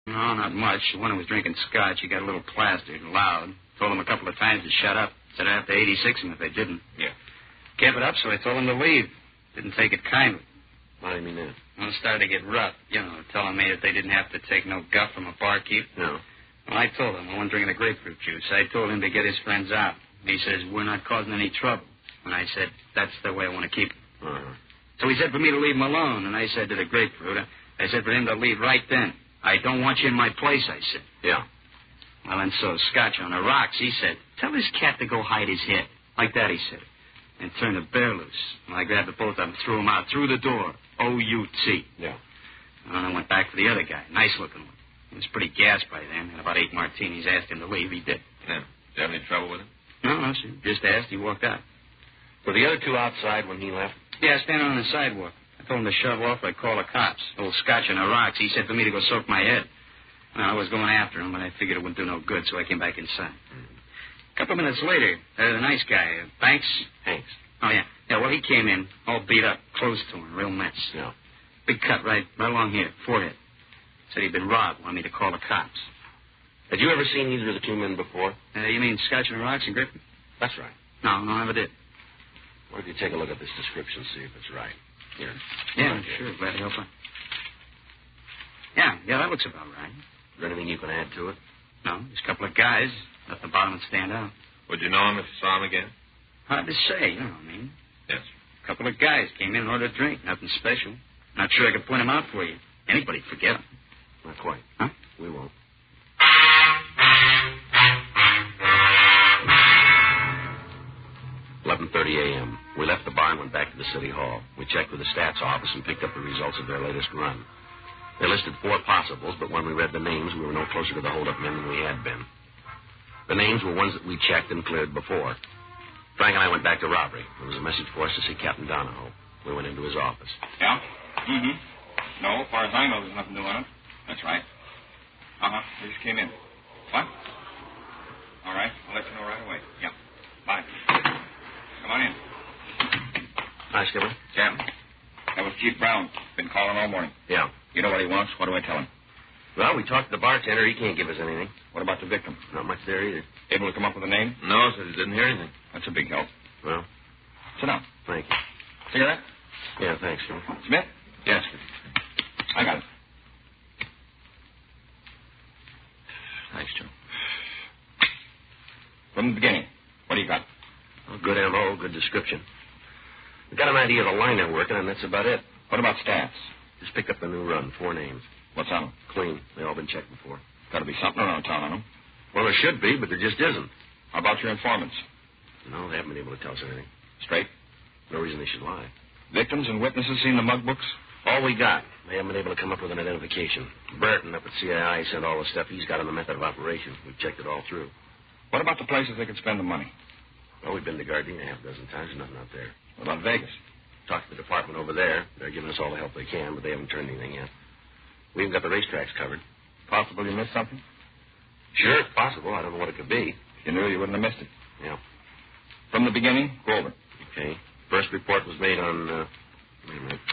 No, not much. The one who was drinking scotch, he got a little plastered and loud. Told him a couple of times to shut up. Said I'd have to 86 him if they didn't. Yeah. Kept it up, so I told him to leave. Didn't take it kindly. What do you mean that? Well, it started to get rough, telling me that they didn't have to take no guff from a barkeep. No. Well, I told him, the one drinking the grapefruit juice, I told him to get his friends out. He says, we're not causing any trouble. And I said, that's the way I want to keep it. Uh-huh. So he said for me to leave him alone, and I said to the grapefruit, I said for him to leave right then. I don't want you in my place, I said. Yeah. Well, and so Scotch on the rocks, he said, tell this cat to go hide his head. Like that, he said. And turned the bear loose. And I grabbed the both of them, threw them out through the door. O-U-T. Yeah. And then I went back for the other guy, nice-looking one. He was pretty gassed by then, and about 8 martinis. Asked him to leave. He did. Yeah. Did you have any trouble with him? No, sir. Just asked. He walked out. Were the other two outside when he left? Yeah, standing on the sidewalk. I told him to shove off or I'd call the cops. Old Scotch on the rocks. He said for me to go soak my head. Well, I was going after him, but I figured it wouldn't do no good, so I came back inside. A couple of minutes later, the nice guy, Banks. Hanks. Oh, yeah. Yeah, well, he came in, all beat up, close to him, real mess. Yeah. Big cut right along here, forehead. Said he'd been robbed, wanted me to call the cops. Had you ever seen either of the two men before? You mean Scotch and the rocks and Griffin? That's right. No, I never did. Why don't you take a look at this description, see if it's right. Here. Yeah, sure. Glad to help her. Yeah, that looks about right. Is there anything you can add to it? No, just a couple of guys. At the bottom would stand out. Would you know him if you saw him again? Hard to say, you know what I mean. Yes. A couple of guys came in and ordered a drink. Nothing special. Not sure I could point them out for you. Anybody'd forget them. Not quite. Huh? We won't. A.m. We left the bar and went back to the city hall. We checked with the stats office and picked up the results of their latest run. They listed 4 possibles, but when we read the names, we were no closer to the holdup men than we had been. The names were ones that we checked and cleared before. Frank and I went back to robbery. There was a message for us to see Captain Donahoe. We went into his office. Yeah? Mm-hmm. No, as far as I know, there's nothing new on it. That's right. Uh-huh. They just came in. What? All right. I'll let you know right away. Yeah. Bye. Come on in. Hi, Skipper. Captain. That was Chief Brown. Been calling all morning. Yeah. You know what he wants? What do I tell him? Well, we talked to the bartender. He can't give us anything. What about the victim? Not much there either. Able to come up with a name? No, said he didn't hear anything. That's a big help. Well, Sit down. thank you. Cigarette? Yeah, thanks, Skipper. Smith? Yes. I got it. Thanks, Joe. From the beginning. What do you got? Well, good M.O., good description. We got an idea of the line they're working, and that's about it. What about stats? Just picked up the new run, 4 names. What's on them? Clean. They all been checked before. Got to be something around town on them. Well, there should be, but there just isn't. How about your informants? No, they haven't been able to tell us anything. Straight? No reason they should lie. Victims and witnesses seen the mug books? All we got. They haven't been able to come up with an identification. Burton up at CII sent all the stuff he's got on the method of operation. We've checked it all through. What about the places they could spend the money? Well, we've been to Gardena half a dozen times. There's nothing out there. What about Vegas? Talked to the department over there. They're giving us all the help they can, but they haven't turned anything yet. We even got the racetracks covered. Possible you missed something? Sure, it's possible. I don't know what it could be. If you knew, you wouldn't have missed it. Yeah. From the beginning, go over it. Okay. First report was made on, wait a minute.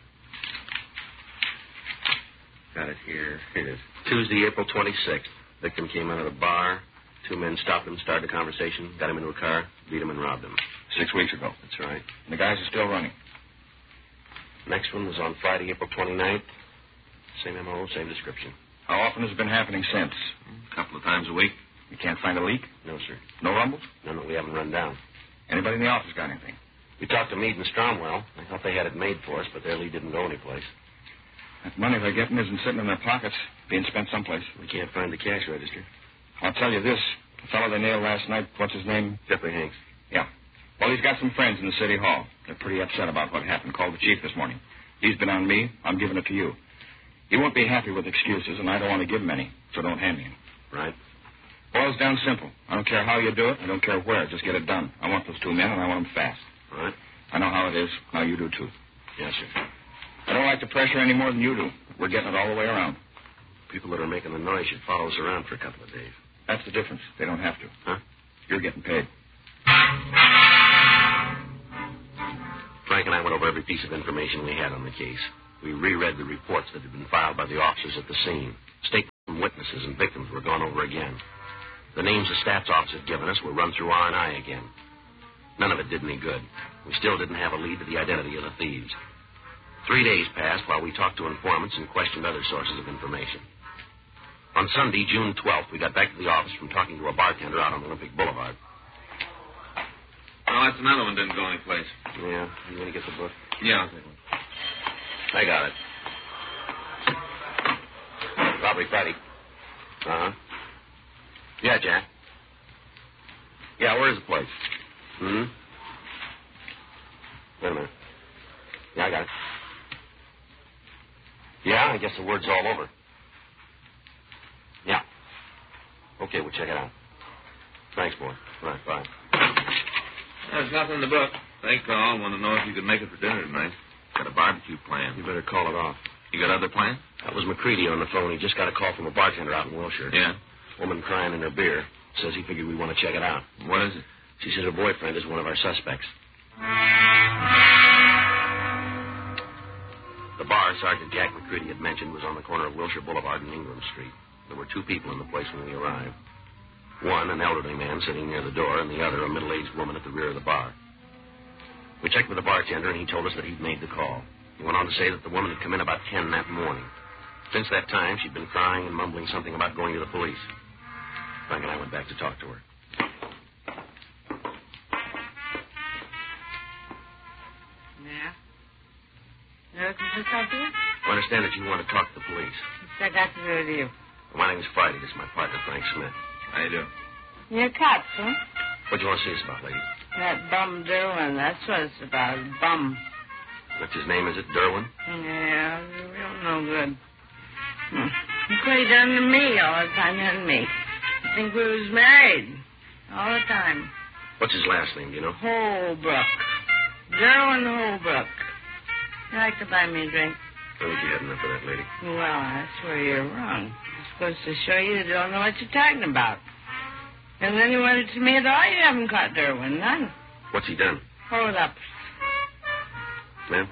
Got it here. Here it is. Tuesday, April 26th. Victim came out of the bar. 2 men stopped him, started a conversation, got him into a car, beat him, and robbed him. 6 weeks ago. That's right. And the guys are still running. Next one was on Friday, April 29th. Same M.O., same description. How often has it been happening since? A couple of times a week. You can't find a leak? No, sir. No rumbles? No, we haven't run down. Anybody in the office got anything? We talked to Meade and Stromwell. I thought they had it made for us, but their lead didn't go anyplace. That money they're getting isn't sitting in their pockets, being spent someplace. We can't find the cash register. I'll tell you this. The fellow they nailed last night, what's his name? Jeffrey Hanks. Yeah. Well, he's got some friends in the city hall. They're pretty upset about what happened. Called the chief this morning. He's been on me. I'm giving it to you. He won't be happy with excuses, and I don't want to give him any, so don't hand me him. Right. Boils down simple. I don't care how you do it. I don't care where. Just get it done. I want those 2 men, and I want them fast. Right. I know how it is. Now you do, too. Yes, sir. I don't like the pressure any more than you do. We're getting it all the way around. People that are making the noise should follow us around for a couple of days. That's the difference. They don't have to. Huh? You're getting paid. Frank and I went over every piece of information we had on the case. We reread the reports that had been filed by the officers at the scene. State from witnesses and victims were gone over again. The names the stats office had given us were run through R&I again. None of it did any good. We still didn't have a lead to the identity of the thieves. 3 days passed while we talked to informants and questioned other sources of information. On Sunday, June 12th, we got back to the office from talking to a bartender out on Olympic Boulevard. Oh, that's another one didn't go anyplace. Yeah, you want to get the book? Yeah. I got it. Robbery Friday. Uh-huh. Yeah, Jack. Yeah, where's the place? Hmm? Wait a minute. Yeah, I got it. Yeah, I guess the word's all over. Yeah. Okay, we'll check it out. Thanks, boy. Right, bye. There's nothing in the book. They called, want to know if you could make it for dinner tonight. Got a barbecue plan. You better call it off. You got other plans? That was McCready on the phone. He just got a call from a bartender out in Wilshire. Yeah. Woman crying in her beer. Says he figured we want to check it out. What is it? She says her boyfriend is one of our suspects. The bar Sergeant Jack McCready had mentioned was on the corner of Wilshire Boulevard and Ingram Street. There were 2 people in the place when we arrived. One, an elderly man sitting near the door, and the other, a middle-aged woman at the rear of the bar. We checked with the bartender, and he told us that he'd made the call. He went on to say that the woman had come in about 10 that morning. Since that time, she'd been crying and mumbling something about going to the police. Frank and I went back to talk to her. Yeah? You looking for something? I understand that you want to talk to the police. What's that got to do with you? My name's Friday. This is my partner, Frank Smith. How you doing? You're cops, huh? What do you want to see us about, lady? That bum Derwin, that's what it's about. Bum. What's his name, is it? Derwin? Yeah, real no good. Look what he done to me all the time, didn't me? I think we was married. All the time. What's his last name, do you know? Holbrook. Derwin Holbrook. You like to buy me a drink? I think you had enough of that, lady. Well, that's where you're wrong. I'm supposed to show you don't know what you're talking about. And then you went to me at all, you haven't caught Derwin, none. What's he done? Hold up. Ma'am?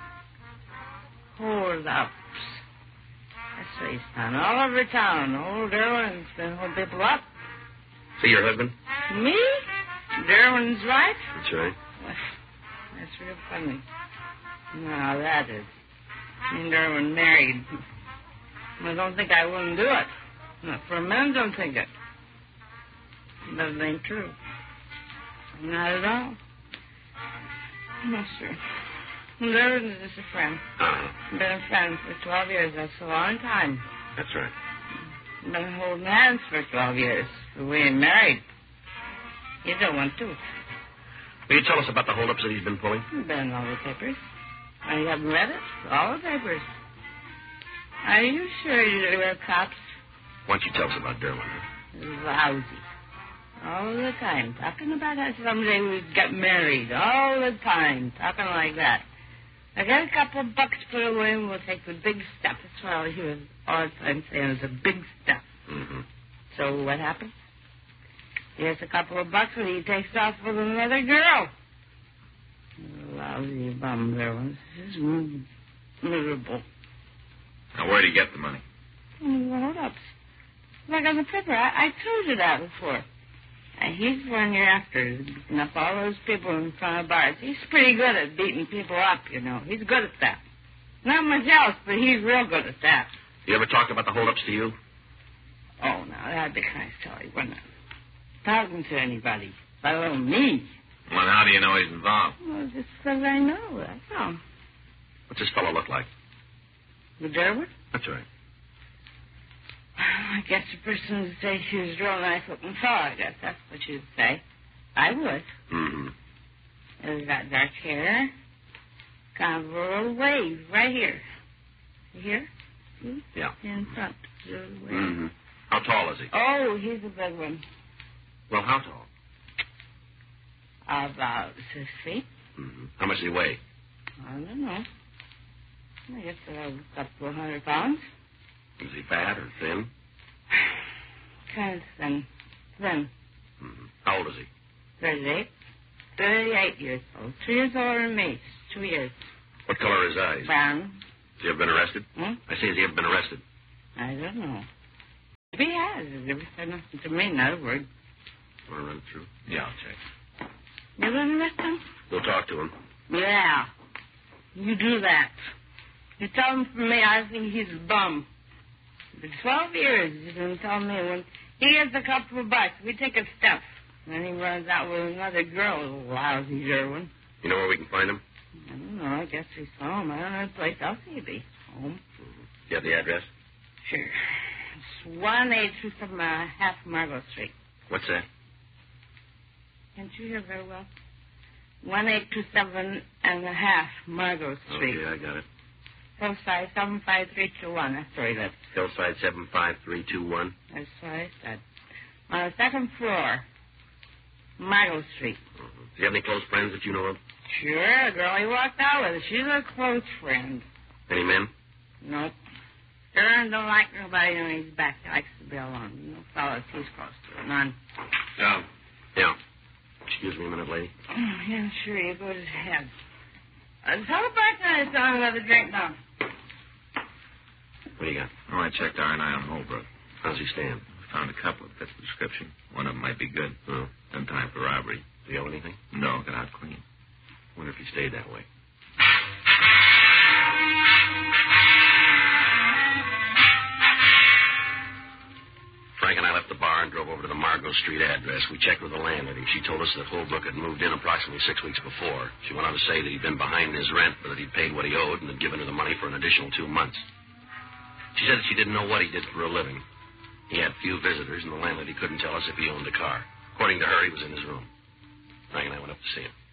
Hold up. That's what he's done. All over town. Old Derwin's been holding people up. See your husband? Me? Derwin's wife? That's right. That's real funny. No, that is. Me and Derwin married. I don't think I wouldn't do it. Not for a minute, don't think it. But it ain't true. Not at all. No, sir. Derwin is just a friend. Uh-huh. Been a friend for 12 years. That's a long time. That's right. Been holding hands for 12 years. But we ain't married. You don't want to. Will you tell us about the holdups that he's been pulling? Been in all the papers. You haven't read it? All the papers. Are you sure you're cops? Why don't you tell us about Derwin? Lousy. All the time. Talking about how someday we'd get married. All the time. Talking like that. I got a couple of bucks put away and we'll take the big stuff. That's what he was all the time saying. It's a big stuff. Mm-hmm. So what happens? He has a couple of bucks and he takes off with another girl. Lousy bum Derwin. This is miserable. Now, where'd he get the money? Hold up. Like on the paper. I told you that before. He's the one you're after. Beating up all those people in front of bars. He's pretty good at beating people up, you know. He's good at that. Not much else, but he's real good at that. You ever talked about the holdups to you? Oh, now, that'd be kind of silly, wouldn't it? Talking to anybody. Let alone me. Well, how do you know he's involved? Well, just because I know, that's all. What's this fellow look like? The Derwin? That's right. I guess a person would say she was a real nice-looking fellow. I guess that's what you'd say. I would. Mm-hmm. He's got dark hair. Kind of a little wave right here. You hear? See? Yeah. In front. Little wave. Mm-hmm. How tall is he? Oh, he's a big one. Well, how tall? About 6 feet. Mm-hmm. How much does he weigh? I don't know. I guess a couple of 100 pounds. Is he fat or thin? Kind of thin. Thin. Mm-hmm. How old is he? 38. 38 years old. 2 years older than me. 2 years. What color are his eyes? Brown. Has he ever been arrested? Hmm? I say, has he ever been arrested? I don't know. He has. He never said nothing to me, not a word. Want to run through? Yeah, I'll check. You gonna arrest him? We'll talk to him. Yeah. You do that. You tell him from me I think he's a bum. For 12 years, he's been telling me when he gets a couple of bucks, we take his stuff. And then he runs out with another girl, lousy Irwin. You know where we can find him? I don't know. I guess he's home. I don't know the place else he'd be. Home. You have the address? Sure. It's 1827 half Margot Street. What's that? Can't you hear very well? 1827 and a half Margot Street. Okay, I got it. Hillside 75321. That's where he lives. Hillside 75321. That's what I said. On the second floor, Margot Street. Do you have any close friends that you know of? Sure, a girl he walked out with. She's a close friend. Any men? Nope. Stern don't like nobody when he's back. He likes to be alone. No fellas he's close to. None. Yeah. Yeah. Excuse me a minute, lady. Oh, yeah, sure. You go to head. Tell the bartender to tell him another drink now. What do you got? Oh, I checked R&I on Holbrook. How's he stand? Found a couple that fits the description. One of them might be good. Oh. In time for robbery. Do you owe anything? No, got out clean. Wonder if he stayed that way. Frank and I left the bar and drove over to the Margot Street address. We checked with the landlady. She told us that Holbrook had moved in approximately 6 weeks before. She went on to say that he'd been behind in his rent, but that he'd paid what he owed and had given her the money for an additional 2 months. She said that she didn't know what he did for a living. He had few visitors, and the landlady couldn't tell us if he owned a car. According to her, he was in his room. Frank and I went up to see him.